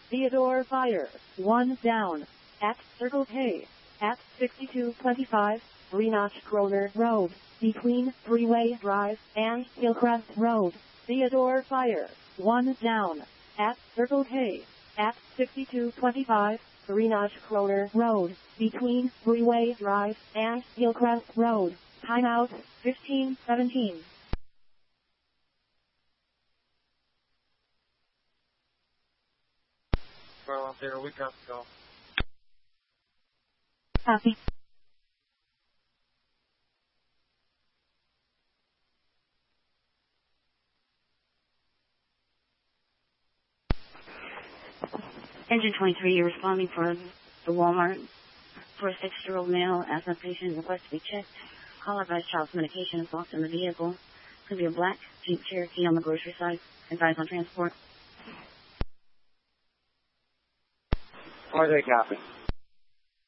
Theodore Fire, 1 down. At Circle K. At 6225, Greenock Kroner Road, between Freeway Drive and Hillcrest Road. Theodore Fire, 1 down. At Circle K. At 6225, Greenock Kroner Road, between Freeway Drive and Hillcrest Road. Timeout, 15:17. Well, out there, we got to go. Copy. Engine 23, you're responding for the Walmart for a 6-year-old male asthma patient request to be checked. Call advise child's medication is locked in the vehicle. Could be a black Jeep Cherokee on the grocery side. Advise on transport. Or they copy.